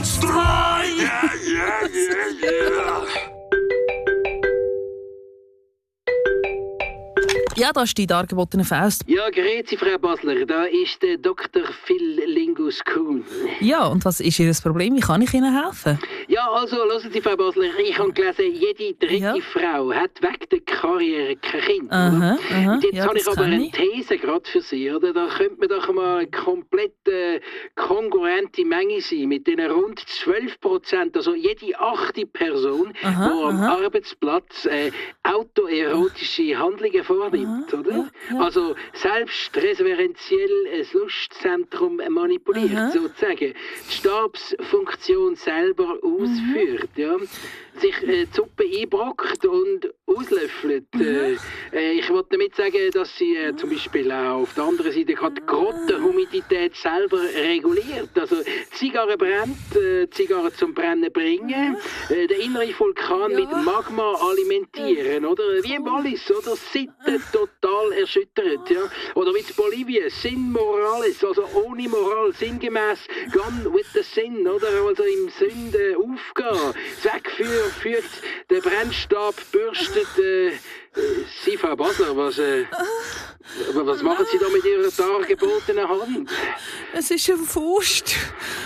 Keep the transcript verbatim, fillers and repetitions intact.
Strike! Yeah, yeah, yeah, yeah. Ja, da ist die dargebotene Faust. Ja, grüezi, Frau Basler. Da ist der Doktor Phil Lingus Kuhn. Ja, und was ist Ihr Problem? Wie kann ich Ihnen helfen? Ja, also, hören Sie, Frau Basler, ich habe gelesen, jede dritte Ja. Frau hat wegen der Karriere kein Kind. Aha, Oder? aha. Und jetzt Ja, habe ich das aber kann eine ich. These gerade für Sie. Oder? Da könnte man doch mal eine komplett äh, kongruente Menge sein mit den rund zwölf Prozent, also jede achte Person, Aha, die am aha. Arbeitsplatz äh, autoerotische Handlungen vornimmt. Oder? ja, ja. Also selbst referenziell ein Lustzentrum manipuliert, Aha. sozusagen. Die Stabsfunktion selber ausführt. Ja? Sich äh, die Suppe einbrockt und auslöffelt. Äh, äh, ich wollte damit sagen, dass sie äh, zum Beispiel auch auf der anderen Seite gerade die Grottenhumidität selber reguliert. Also die Zigarre brennt, äh, die Zigarre zum Brennen bringen, äh, der innere Vulkan Ja. mit Magma alimentieren, oder? Wie im Wallis, oder? Sitten total erschüttert, ja? Oder wie in Bolivien, Sin Morales, also ohne Moral, sinngemäß, gone with the sin, oder? Also im Sünde aufgehen. Zweckführ führt der Brennstab, bürstet, äh, äh, Sie, Frau Basler, was, äh, was machen Sie da mit Ihrer dargebotenen Hand? Es ist eine Faust.